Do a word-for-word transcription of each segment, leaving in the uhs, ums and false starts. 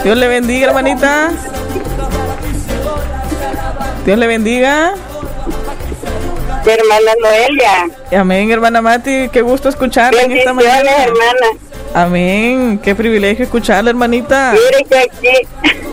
Dios le bendiga, hermanita. Dios le bendiga. Hermana Noelia. Amén, hermana Mati, qué gusto escucharla en esta mañana. Hermana. Amén, qué privilegio escucharla, hermanita. Mire que aquí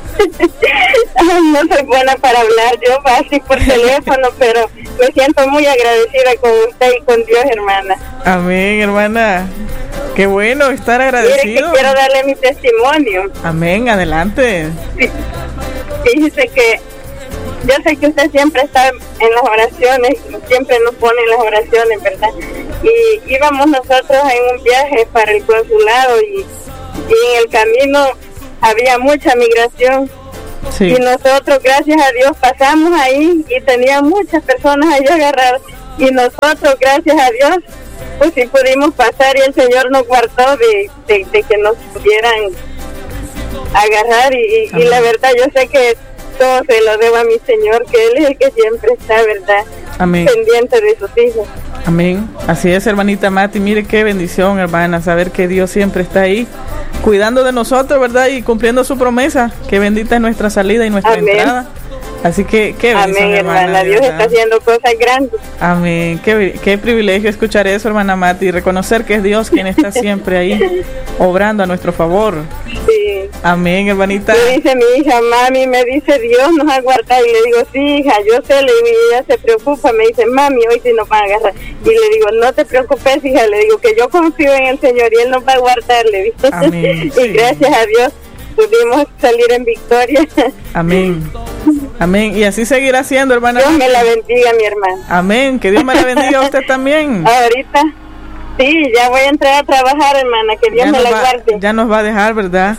no soy buena para hablar, yo así por teléfono, pero me siento muy agradecida con usted y con Dios, hermana. Amén, hermana. Qué bueno estar agradecido. Mire que quiero darle mi testimonio. Amén, adelante. Sí. Fíjese que yo sé que usted siempre está en las oraciones, siempre nos pone en las oraciones, ¿verdad? Y íbamos nosotros en un viaje para el consulado y, y en el camino había mucha migración. Sí. Y nosotros, gracias a Dios, pasamos ahí y tenía muchas personas ahí agarradas. Y nosotros, gracias a Dios, pues sí pudimos pasar y el Señor nos guardó de, de, de que nos pudieran agarrar. Y, y, y la verdad, yo sé que todo se lo debo a mi Señor, que Él es el que siempre está, ¿verdad? Amén. Pendiente de sus hijos. Amén. Así es, hermanita Mati. Mire qué bendición, hermana, saber que Dios siempre está ahí, cuidando de nosotros, ¿verdad? Y cumpliendo su promesa. Que bendita es nuestra salida y nuestra Amén. Entrada. Así que, qué bendición, Amén, hermana. hermana, Dios está haciendo cosas grandes. Amén. Qué, qué privilegio escuchar eso, hermana Mati, y reconocer que es Dios quien está siempre ahí, obrando a nuestro favor. Sí. Amén, hermanita. Me dice mi hija, mami, me dice Dios nos ha guardado. Y le digo, sí, hija, yo sé, le digo, y ella se preocupa. Me dice, mami, hoy sí nos van a agarrar. Y le digo, no te preocupes, hija, le digo que yo confío en el Señor y Él nos va a guardar, le digo. Amén. Y sí. Gracias a Dios pudimos salir en victoria. Amén. Amén. Y así seguirá siendo, hermana. Dios me la bendiga, mi hermana. Amén. Que Dios me la bendiga a usted también. Ahorita, sí, ya voy a entrar a trabajar, hermana. Que Dios ya me la va, guarde. Ya nos va a dejar, ¿verdad?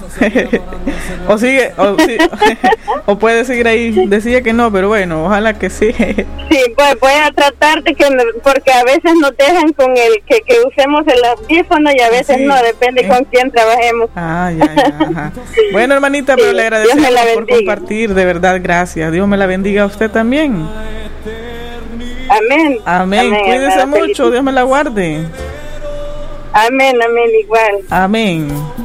o sigue, o, sí, o puede seguir ahí. Decía que no, pero bueno, ojalá que sí. Sí, pues voy a tratar de que, porque a veces nos dejan con el que, que usemos el audífono y a veces sí, no, depende ¿eh? Con quién trabajemos. Ah, ya, ya, ajá. Bueno, hermanita, sí, pero le agradecemos por compartir, de verdad, gracias. Dios me la bendiga a usted también. Amén. Amén. Amén. Cuídese hermana, mucho, feliz. Dios me la guarde. Amén, amén, igual. Amén.